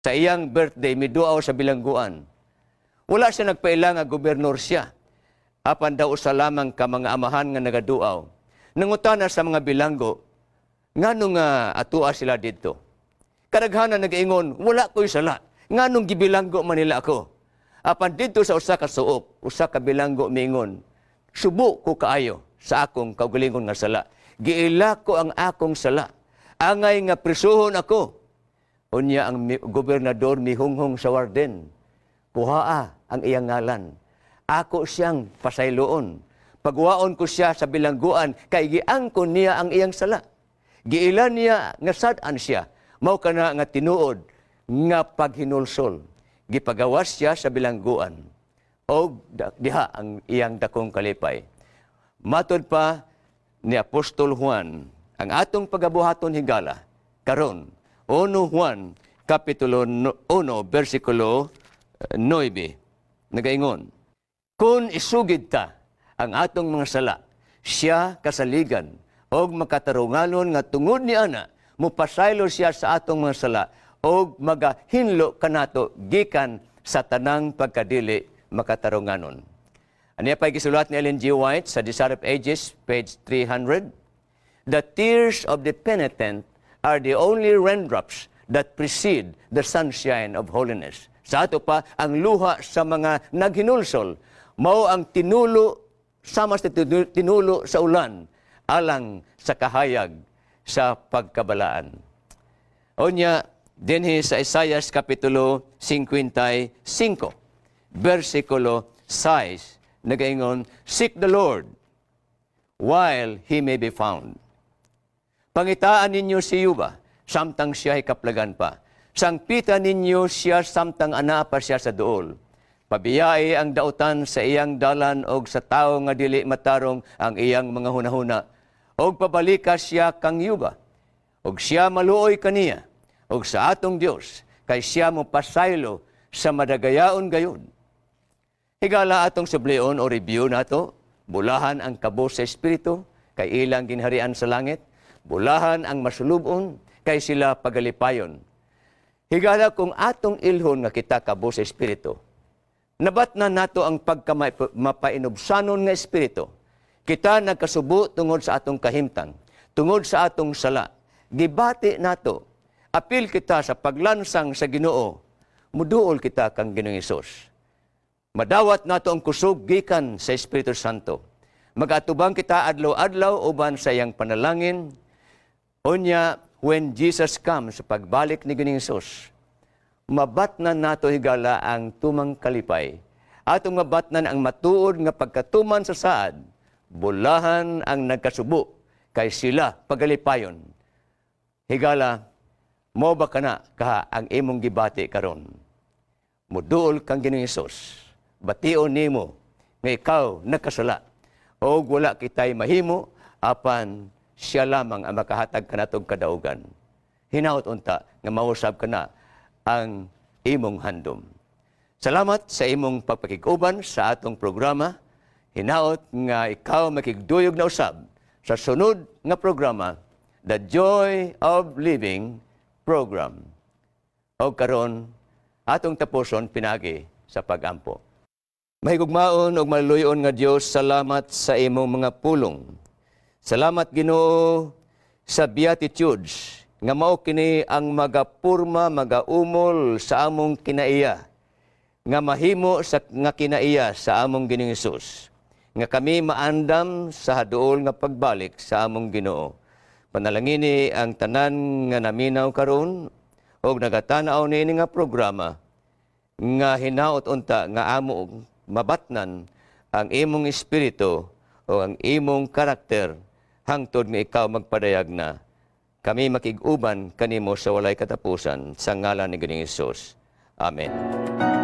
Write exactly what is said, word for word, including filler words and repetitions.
Sa iyang birthday, miduaw sa bilangguan. Wala siya nagpaila nga gobernur siya. Apan daw usa lamang ka mga amahan nga nagaduaw. Nangutana sa mga bilanggo, nganong nga atua sila dito. Kadaghanan nag-ingon, wala ko'y sala. Nganong gibilanggo man nila ako. Apan dito sa usa ka suop, usa ka bilanggo miingon, subo ko kaayo sa akong kaugalingon nga sala. Giila ko ang akong sala. Angay nga prisuhon ako. Unya ang gobernador mihunghong sa warden. Kuhaa ang iyang ngalan. Ako siyang pasayloon. Pagwaon ko siya sa bilangguan, kay giangkon niya ang iyang sala. Giilan niya nga sad-an siya. Mao kana nga tinuod nga paghinulsol. Gipagawas siya sa bilangguan. O diha ang iyang dakong kalipay. Matod pa ni Apostol Juan, ang atong pagabuhaton higala, karon, Uno Juan, Kapitulo one, versikulo nine, nagaingon, kung isugid ta ang atong mga sala, siya kasaligan, o makatarungalon nga tungod ni ana, mupasaylo siya sa atong mga sala, o magahinlo kanato gikan sa tanang pagkadili makatarunganon. Aniya pa'y gisulat ni Ellen G. White sa Desire of Ages, page three hundred. The tears of the penitent are the only raindrops that precede the sunshine of holiness. Sa ato pa, ang luha sa mga naghinulsol, mao ang tinulo, sama sa tinulo sa ulan, alang sa kahayag sa pagkabalaan. Onya, dinhi sa Isaiah Kapitulo fifty-five, versikulo six, nagaingon, seek the Lord while He may be found. Pangitaan ninyo si Yuba, samtang siya ay kaplagan pa. Sangpitan ninyo siya, samtang ana pa siya sa duol. Pabiyai ang dautan sa iyang dalan, og sa tao nga dili matarong ang iyang mga hunahuna. Og pabalika siya kang Yuba, og siya maluoy kaniya, og sa atong Dios, kay siya mo pasaylo sa madagayaon gayon. Higala atong sublion o review nato, bulahan ang kabos sa Espiritu, kay ilang ginharian sa langit, bulahan ang masulubon, kay sila pagalipayon. Higala kung atong ilhon nga kita kabos sa Espiritu, nabat na nato ang pagkamapainubsanon nga Espiritu. Kita nagkasubo tungod sa atong kahimtang, tungod sa atong sala. Gibati nato, apil kita sa paglansang sa Ginoo, muduol kita kang Ginoong Hesus. Madawat nato ang kusog gikan sa Espiritu Santo. Magatubang kita adlaw-adlaw uban sa iyang panalangin. Unya, when Jesus comes sa pagbalik ni Ginoong Hesus, mabatnan nato higala ang tumang kalipay. Atong mabatnan ang matuod nga pagkatuman sa saad, bulahan ang nagkasubo, kay sila pagalipayon. Higala, mo ba kana ka ang imong gibati karon? Muduol kang Ginoong Hesus. Bation nimo nga ikaw nakasala. O wala kitay mahimo, apan siya lamang ang makahatag kanatong kadaugan. Hinaot unta nga mausab kana ang imong handom. Salamat sa imong pagpakiguban sa atong programa. Hinaot nga ikaw makigduyog na usab sa sunod nga programa, The Joy of Living Program. O karon atong tapuson pinagi sa pagampo. Mahigugmaon o maluyon nga Dios, salamat sa imong mga pulong. Salamat Ginoo sa beatitudes nga mao kini ang magapurma, magaumol sa among kinaiya, nga mahimo sa nga kinaiya sa among Ginoong Hesus, nga kami maandam sa haduol nga pagbalik sa among Ginoo. Panalangini ang tanan nga naminaw karon og nagatanaw niini nga programa nga hinaot unta nga amo mabatnan ang imong espiritu o ang imong karakter hangtod nga ikaw magpadayag na kami makig-uban kanimo sa walay katapusan sa ngalan ni Ginoong Hesus. Amen.